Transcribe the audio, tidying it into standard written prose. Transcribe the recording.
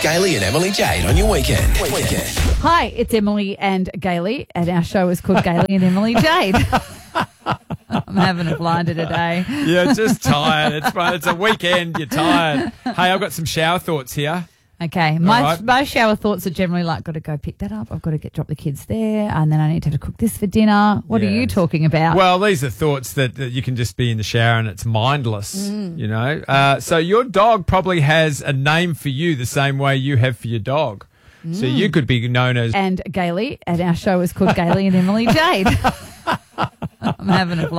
Gailey and Emily Jade on your weekend. Hi, it's Emily and Gailey, and our show is called Gailey and Emily Jade. I'm having a blinder today. Yeah, just tired. It's a weekend. You're tired. Hey, I've got some shower thoughts here. Okay, my shower thoughts are generally like, got to go pick that up. I've got to drop the kids there, and then I need to have to cook this for dinner. What are you talking about? Well, these are thoughts that you can just be in the shower and it's mindless, you know. So your dog probably has a name for you the same way you have for your dog. So you could be known as... And Gailey, and our show is called Gailey and Emily Jade. I'm having a